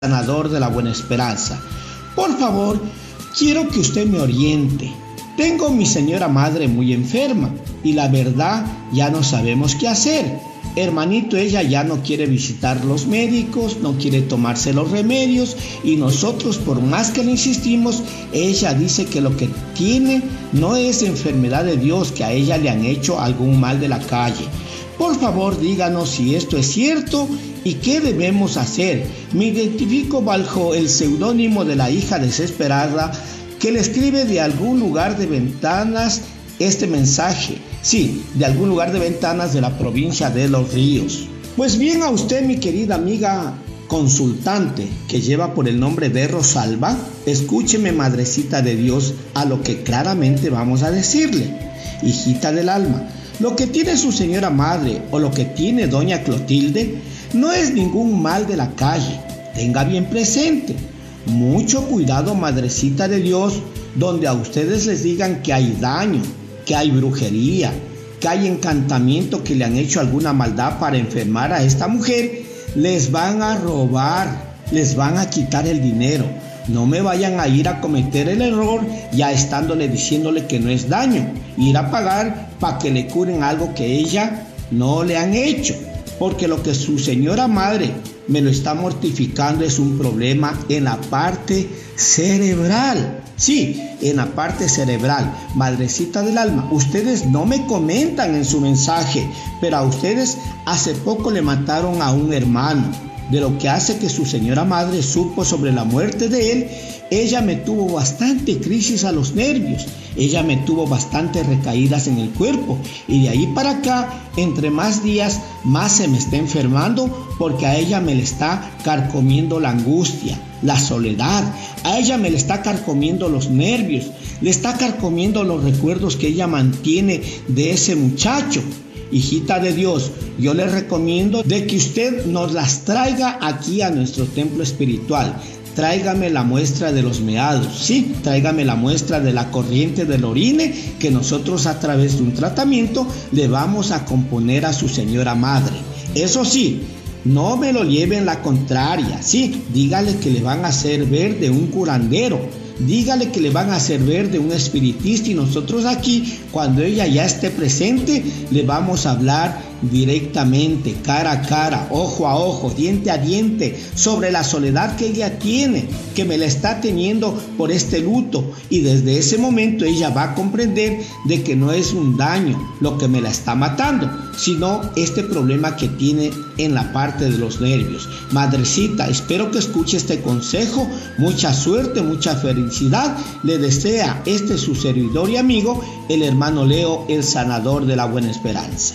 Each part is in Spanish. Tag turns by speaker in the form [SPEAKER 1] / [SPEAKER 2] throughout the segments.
[SPEAKER 1] Sanador de la Buena Esperanza. Por favor, quiero que usted me oriente. Tengo a mi señora madre muy enferma y la verdad ya no sabemos qué hacer. Hermanito, ella ya no quiere visitar los médicos, no quiere tomarse los remedios y nosotros por más que le insistimos, ella dice que lo que tiene no es enfermedad de Dios, que a ella le han hecho algún mal de la calle. Por favor, díganos si esto es cierto y qué debemos hacer. Me identifico bajo el seudónimo de la hija desesperada que le escribe de algún lugar de Ventanas este mensaje. Sí, de algún lugar de Ventanas de la provincia de Los Ríos. Pues bien, a usted, mi querida amiga consultante, que lleva por el nombre de Rosalba, escúcheme, madrecita de Dios, a lo que claramente vamos a decirle. Hijita del alma, lo que tiene su señora madre o lo que tiene doña Clotilde no es ningún mal de la calle. Tenga bien presente. Mucho cuidado, madrecita de Dios, donde a ustedes les digan que hay daño, que hay brujería, que hay encantamiento, que le han hecho alguna maldad para enfermar a esta mujer, les van a robar, les van a quitar el dinero. No me vayan a ir a cometer el error ya estándole diciéndole que no es daño, ir a pagar para que le curen algo que ella no le han hecho, porque lo que su señora madre me lo está mortificando es un problema en la parte cerebral. Sí, en la parte cerebral. Madrecita del alma, ustedes no me comentan en su mensaje, pero a ustedes hace poco le mataron a un hermano. De lo que hace que su señora madre supo sobre la muerte de él, ella me tuvo bastante crisis a los nervios, ella me tuvo bastante recaídas en el cuerpo y de ahí para acá, entre más días, más se me está enfermando porque a ella me le está carcomiendo la angustia, la soledad, a ella me le está carcomiendo los nervios, le está carcomiendo los recuerdos que ella mantiene de ese muchacho. Hijita de Dios, yo le recomiendo de que usted nos las traiga aquí a nuestro templo espiritual. Tráigame la muestra de los meados, sí, tráigame la muestra de la corriente del orine que nosotros a través de un tratamiento le vamos a componer a su señora madre. Eso sí, no me lo lleven la contraria, sí, dígale que le van a hacer ver de un curandero. Dígale que le van a hacer ver de un espiritista y nosotros aquí, cuando ella ya esté presente, le vamos a hablar directamente, cara a cara, ojo a ojo, diente a diente, sobre la soledad que ella tiene, que me la está teniendo por este luto. Y desde ese momento ella va a comprender de que no es un daño lo que me la está matando, sino este problema que tiene en la parte de los nervios. Madrecita, espero que escuche este consejo. Mucha suerte, mucha felicidad. Le desea su servidor y amigo, el hermano Leo, el sanador de la Buena Esperanza.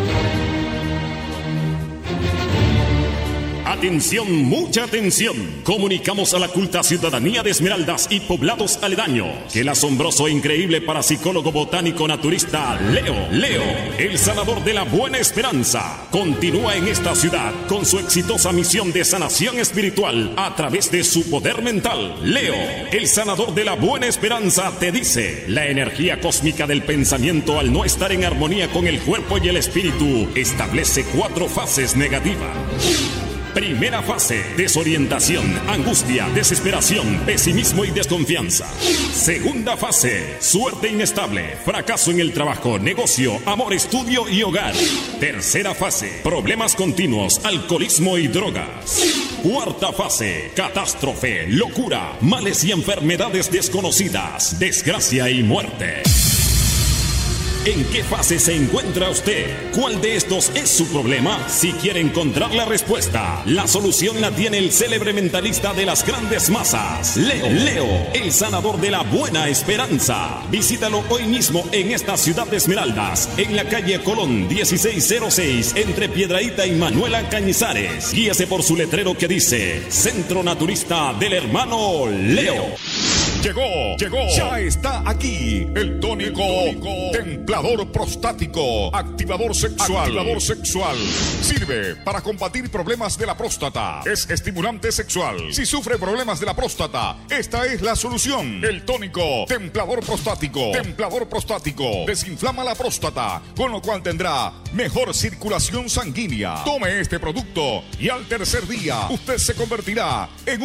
[SPEAKER 2] Atención, mucha atención. Comunicamos a la culta ciudadanía de Esmeraldas y poblados aledaños que el asombroso e increíble parapsicólogo botánico naturista Leo, el sanador de la Buena Esperanza, continúa en esta ciudad con su exitosa misión de sanación espiritual a través de su poder mental. Leo, el sanador de la Buena Esperanza, te dice: la energía cósmica del pensamiento, al no estar en armonía con el cuerpo y el espíritu, establece 4 fases negativas. Primera fase: desorientación, angustia, desesperación, pesimismo y desconfianza. Segunda fase: suerte inestable, fracaso en el trabajo, negocio, amor, estudio y hogar. Tercera fase: problemas continuos, alcoholismo y drogas. Cuarta fase: catástrofe, locura, males y enfermedades desconocidas, desgracia y muerte. ¿En qué fase se encuentra usted? ¿Cuál de estos es su problema? Si quiere encontrar la respuesta, la solución la tiene el célebre mentalista de las grandes masas, Leo, el sanador de la Buena Esperanza. Visítalo hoy mismo en esta ciudad de Esmeraldas, en la calle Colón 1606, entre Piedrahíta y Manuela Cañizares. Guíese por su letrero que dice: Centro Naturista del Hermano Leo. Llegó, ya está aquí el tónico templador prostático, activador sexual. Sirve para combatir problemas de la próstata. Es estimulante sexual. Si sufre problemas de la próstata, esta es la solución. El tónico templador prostático. Desinflama la próstata, con lo cual tendrá mejor circulación sanguínea. Tome este producto y al tercer día usted se convertirá en